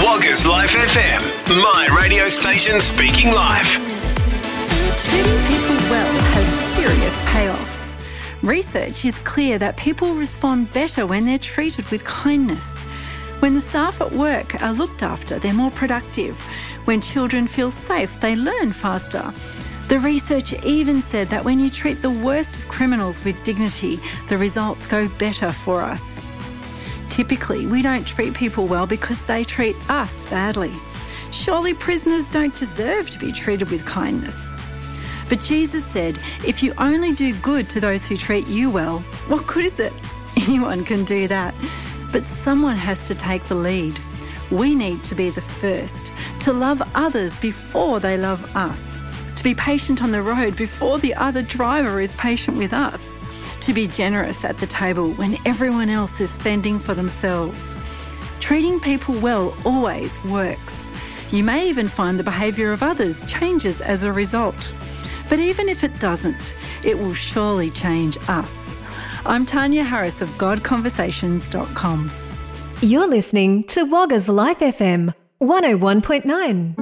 Woggers Life FM, my radio station speaking life. Treating people well has serious payoffs. Research is clear that people respond better when they're treated with kindness. When the staff at work are looked after, they're more productive. When children feel safe, they learn faster. The research even said that when you treat the worst of criminals with dignity, the results go better for us. Typically, we don't treat people well because they treat us badly. Surely prisoners don't deserve to be treated with kindness. But Jesus said, if you only do good to those who treat you well, what good is it? Anyone can do that. But someone has to take the lead. We need to be the first, to love others before they love us, to be patient on the road before the other driver is patient with us, to be generous at the table when everyone else is fending for themselves. Treating people well always works. You may even find the behaviour of others changes as a result. But even if it doesn't, it will surely change us. I'm Tanya Harris of GodConversations.com. You're listening to Woggers Life FM 101.9.